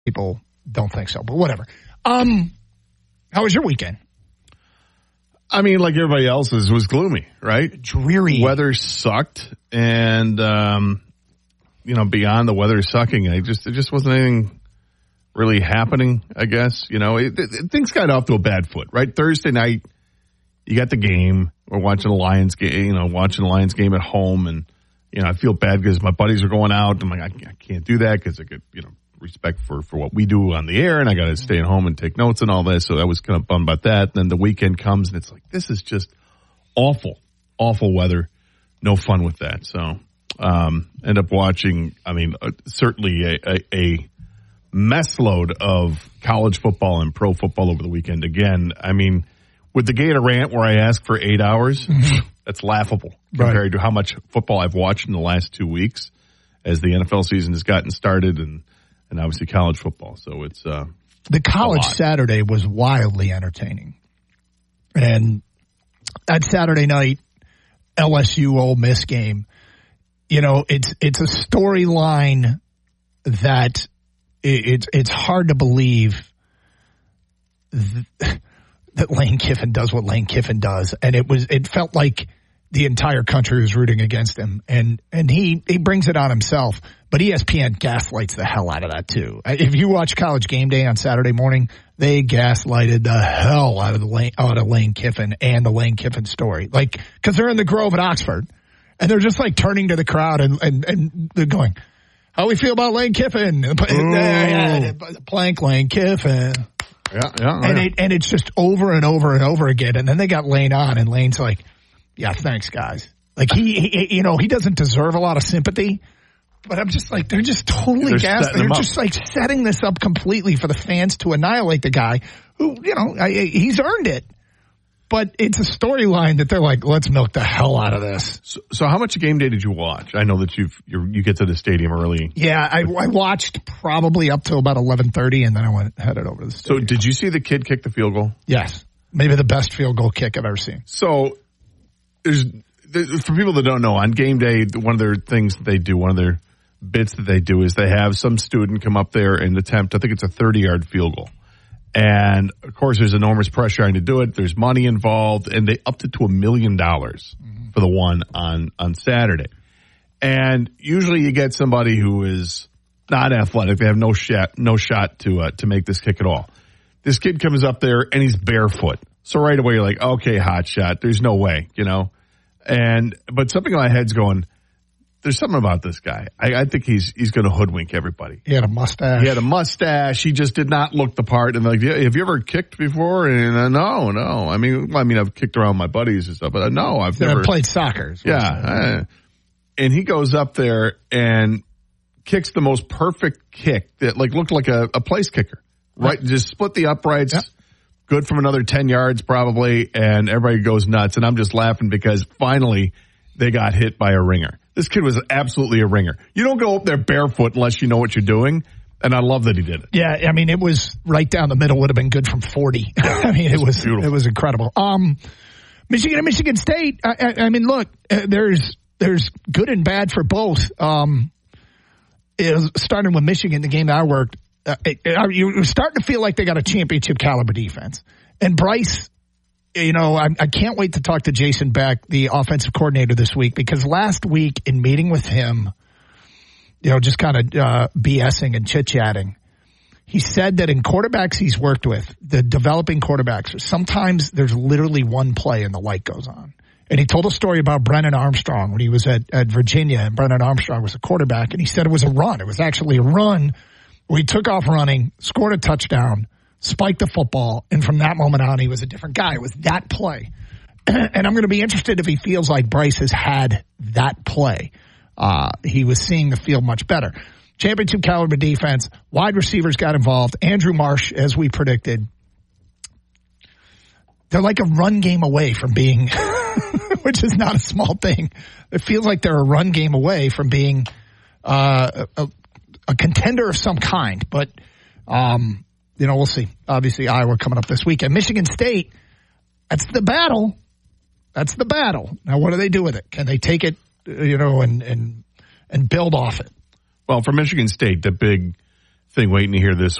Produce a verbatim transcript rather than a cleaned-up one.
people don't think so, but whatever. Um, how was your weekend? I mean, like everybody else's, was gloomy, right? Dreary. Weather sucked, and um, you know, beyond the weather sucking, I just it just wasn't anything really happening. I guess you know, it, it, things got off to a bad foot, right? Thursday night, you got the game. We're watching the Lions game, you know, watching the Lions game at home, and you know, I feel bad because my buddies are going out. I'm like, I, I can't do that because I get, you know, respect for, for what we do on the air, and I got to stay at home and take notes and all this. So I was kind of bummed about that. And then the weekend comes, and it's like, this is just awful, awful weather. No fun with that. So um, end up watching, I mean, uh, certainly a, a, a mess load of college football and pro football over the weekend. Again, I mean, with the Gator rant where I asked for eight hours, that's laughable compared right. to how much football I've watched in the last two weeks as the N F L season has gotten started, and and obviously college football. So it's uh, the college Saturday was wildly entertaining, and that Saturday night L S U Ole Miss game, you know, it's it's a storyline that it, it's it's hard to believe th- that Lane Kiffin does what Lane Kiffin does, and it was it felt like the entire country was rooting against him, and and he he brings it on himself. But E S P N gaslights the hell out of that too. If you watch College Game Day on Saturday morning, they gaslighted the hell out of the Lane, out of Lane Kiffin and the Lane Kiffin story, like because they're in the Grove at Oxford, and they're just like turning to the crowd and and, and they're going, "How we feel about Lane Kiffin? Plank Lane Kiffin." Yeah, yeah, and yeah. it and it's just over and over and over again. And then they got Lane on, and Lane's like, "Yeah, thanks, guys." Like he, he you know, he doesn't deserve a lot of sympathy, but I'm just like, they're just totally gassed. They're just like setting this up completely for the fans to annihilate the guy who, you know, I, he's earned it. But it's a storyline that they're like, let's milk the hell out of this. So, so how much Game Day did you watch? I know that you've you're, you get to the stadium early. Yeah, I, I watched probably up to about eleven thirty, and then I went headed over to the stadium. So did you see the kid kick the field goal? Yes, maybe the best field goal kick I've ever seen. So there's for people that don't know, on Game Day, one of their things that they do, one of their bits that they do is they have some student come up there and attempt, I think it's a thirty-yard field goal. And, of course, there's enormous pressure on to do it. There's money involved, and they upped it to a million dollars for the one on, on Saturday. And usually you get somebody who is not athletic. They have no shot, no shot to uh, to make this kick at all. This kid comes up there, and he's barefoot. So right away you're like, okay, hot shot. There's no way, you know. And but something in my head's going, there's something about this guy. I, I think he's he's going to hoodwink everybody. He had a mustache. He had a mustache. He just did not look the part. And like, yeah, have you ever kicked before? And uh, no, no. I mean, well, I mean, I've kicked around my buddies and stuff, but uh, no, I've so never I played soccer. Yeah, I, and he goes up there and kicks the most perfect kick that like looked like a, a place kicker. Right, yep. Just split the uprights. Yep. Good from another ten yards probably, and everybody goes nuts. And I'm just laughing because finally they got hit by a ringer. This kid was absolutely a ringer. You don't go up there barefoot unless you know what you're doing, and I love that he did it. Yeah, I mean, it was right down the middle. Would have been good from forty. I mean, it was beautiful. It was incredible. Um, Michigan and Michigan State. I, I, I mean, look, uh, there's there's good and bad for both. Um, it was starting with Michigan, the game that I worked. Uh, it, it, you were starting to feel like they got a championship caliber defense, and Bryce. You know, I, I can't wait to talk to Jason Beck, the offensive coordinator, this week, because last week in meeting with him, you know, just kind of uh, BSing and chit-chatting, he said that in quarterbacks he's worked with, the developing quarterbacks, sometimes there's literally one play and the light goes on. And he told a story about Brennan Armstrong when he was at, at Virginia, and Brennan Armstrong was a quarterback, and he said it was a run. It was actually a run where he took off running, scored a touchdown, spiked the football, and from that moment on, he was a different guy. It was that play. And I'm going to be interested if he feels like Bryce has had that play. Uh, he was seeing the field much better. Championship caliber defense, wide receivers got involved. Andrew Marsh, as we predicted, they're like a run game away from being, which is not a small thing. It feels like they're a run game away from being uh, a, a contender of some kind. But, um, you know, we'll see. Obviously, Iowa coming up this weekend. Michigan State, that's the battle. That's the battle. Now, what do they do with it? Can they take it, you know, and and and build off it? Well, for Michigan State, the big thing waiting to hear this